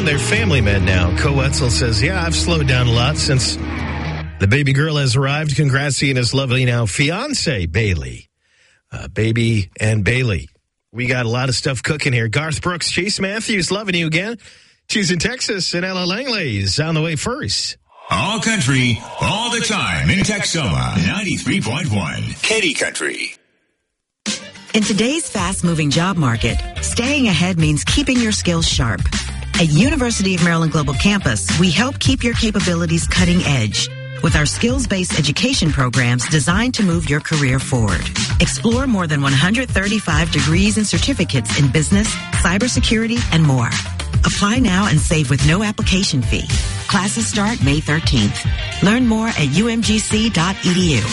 calling their family men now. Co Wetzel says, yeah, I've slowed down a lot since the baby girl has arrived. Congrats to his lovely now fiance, Bailey. Baby and Bailey. We got a lot of stuff cooking here. Garth Brooks, Chase Matthews, loving you again. She's in Texas, and Ella Langley's on the way first. All country, all the time in Texoma, 93.1 Katy Country. In today's fast-moving job market, staying ahead means keeping your skills sharp. At University of Maryland Global Campus, we help keep your capabilities cutting edge with our skills-based education programs designed to move your career forward. Explore more than 135 degrees and certificates in business, cybersecurity, and more. Apply now and save with no application fee. Classes start May 13th. Learn more at umgc.edu.